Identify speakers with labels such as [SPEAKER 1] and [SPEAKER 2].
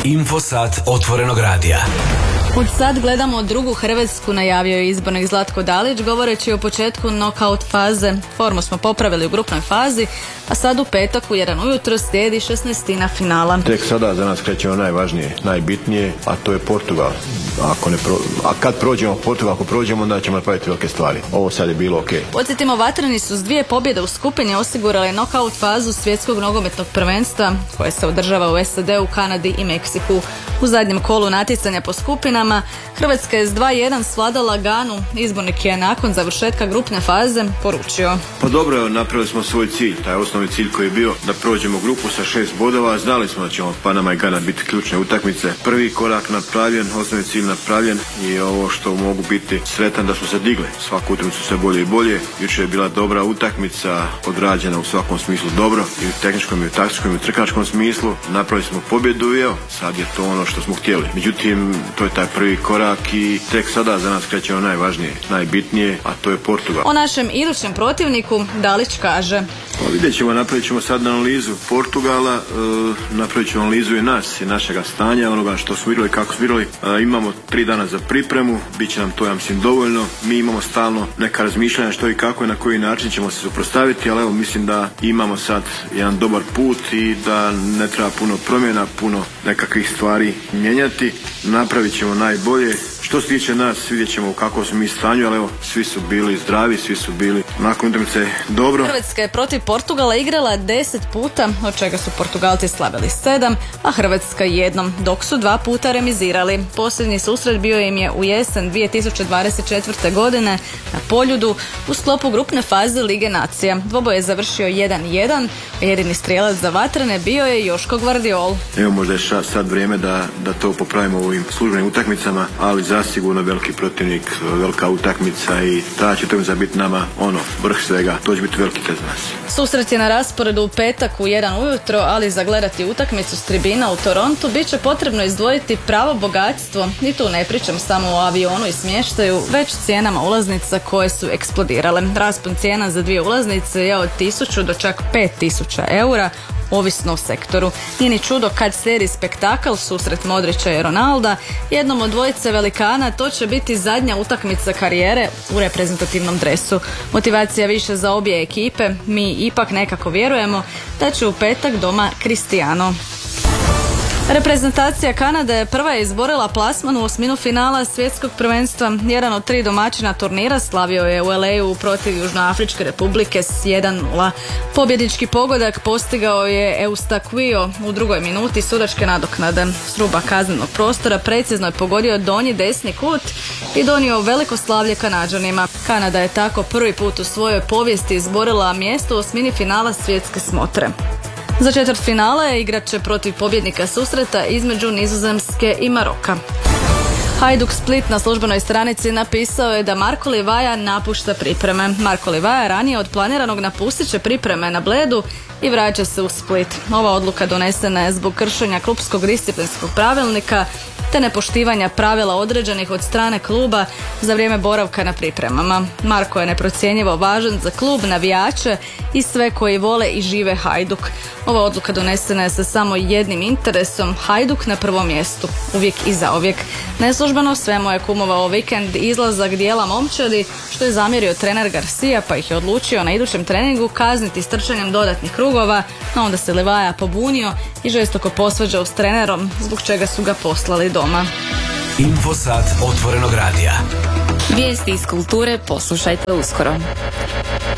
[SPEAKER 1] Infosat otvorenog radija.
[SPEAKER 2] Od sad gledamo drugu Hrvatsku, najavio je izbornik Zlatko Dalić, govoreći o početku knockout faze. Formu smo popravili u grupnoj fazi, a sad u petak u 1 ujutro slijedi 16. finala.
[SPEAKER 3] Tek sada za nas krećemo najvažnije, najbitnije, a to je Portugal. A kad prođemo Portugal, ako prođemo, onda ćemo napraviti velike stvari. Ovo sad je bilo ok.
[SPEAKER 2] Podsjetimo, vatreni su s 2 pobjede u skupini osigurali knockout fazu svjetskog nogometnog prvenstva koje se održava u SAD-u, Kanadi i Meksiku. U zadnjem kolu natjecanja po skupinama Hrvatska je s 2-1 svladala Ganu. Izbornik je nakon završetka grupne faze poručio:
[SPEAKER 3] Pa dobro, napravili smo svoj cilj, taj osnovni cilj koji je bio da prođemo grupu sa 6 bodova. Znali smo da će Panama i Gana biti ključne utakmice. Prvi korak napravljen, osnovni cilj napravljen i ovo što mogu biti sretan da smo se digli. Svaku utakmicu sve bolje i bolje. Jučer je bila dobra utakmica, odrađena u svakom smislu dobro, i u tehničkom, i u taktičkom, i u trkačkom smislu. Napravili smo pobjedu i evo, sad je to ono što smo htjeli. Međutim, to je taj prvi korak i tek sada za nas krećemo najvažnije, najbitnije, a to je Portugal.
[SPEAKER 2] O našem idućem protivniku Dalić kaže:
[SPEAKER 3] Pa vidjet ćemo, napravit ćemo sad analizu Portugala, napravit ćemo analizu i nas, i našega stanja, onoga što smo igrali, kako smo igrali. Imamo 3 dana za pripremu, bit će nam to, ja mislim, dovoljno. Mi imamo stalno neka razmišljanja što i kako i na koji način ćemo se suprotstaviti, ali evo, mislim da imamo sad jedan dobar put i da ne treba puno promjena, puno nekakvih stvari mijenjati. Napravit ćemo najbolje. Što se tiče nas, vidjet ćemo u kakvom smo mi stanju, ali evo, svi su bili zdravi, svi su bili nakon utakmice dobro.
[SPEAKER 2] Hrvatska je protiv Portugala igrala 10 puta, od čega su Portugalci slavili 7, a Hrvatska 1, dok su 2 puta remizirali. Posljednji susret bio im je u jesen 2024. godine na Poljudu u sklopu grupne faze Lige nacija. Dvoboj je završio 1-1, a jedini strijelac za vatrene bio je Joško Gvardiol.
[SPEAKER 3] Evo, možda je sad vrijeme da to popravimo u ovim službenim utakmicama, ali zasigurno veliki protivnik, velika utakmica i ta će utakmica biti nama vrh svega. To će biti veliki test nas.
[SPEAKER 2] Susret je na rasporedu u petak u 1 ujutro, ali za gledati utakmicu s tribina u Torontu bit će potrebno izdvojiti pravo bogatstvo. I tu ne pričam samo o avionu i smještaju, već cijenama ulaznica koje su eksplodirale. Raspon cijena za 2 ulaznice je od 1000 do čak 5000 eura, ovisno o sektoru. Nije ni čudo kad slijedi spektakl, susret Modrića i Ronalda. Jednom od dvojice velikana to će biti zadnja utakmica karijere u reprezentativnom dresu. Motivacija više za obje ekipe. Mi ipak nekako vjerujemo da će u petak doma Cristiano. Reprezentacija Kanade prva je izborila plasman u osminu finala svjetskog prvenstva. Jedan od 3 domaćina turnira slavio je u LA-u protiv Južnoafričke republike s 1-0. Pobjednički pogodak postigao je Eustachio u 2. minuti sudačke nadoknade. S ruba kaznenog prostora precizno je pogodio donji desni kut i donio veliko slavlje Kanađanima. Kanada je tako prvi put u svojoj povijesti izborila mjesto u osmini finala svjetske smotre. Za četvrtfinale igrat će protiv pobjednika susreta između Nizozemske i Maroka. Hajduk Split na službenoj stranici napisao je da Marko Livaja napušta pripreme. Marko Livaja ranije od planiranog napustit će pripreme na Bledu i vraća se u Split. Ova odluka donesena je zbog kršenja klubskog disciplinskog pravilnika te nepoštivanja pravila određenih od strane kluba za vrijeme boravka na pripremama. Marko je neprocjenjivo važan za klub, navijače i sve koji vole i žive Hajduk. Ova odluka donesena je sa samo jednim interesom, Hajduk na prvom mjestu, uvijek i zauvijek. Neslužbeno sve mu je kumovao vikend izlazak dijela momčadi, što je zamjerio trener Garcia, pa ih je odlučio na idućem treningu kazniti s trčanjem dodatnih krugova, no onda se Livaja pobunio i žestoko posvađao s trenerom, zbog čega su ga poslali doma.
[SPEAKER 1] Infosat otvorenog radija.
[SPEAKER 4] Vijesti iz kulture poslušajte uskoro.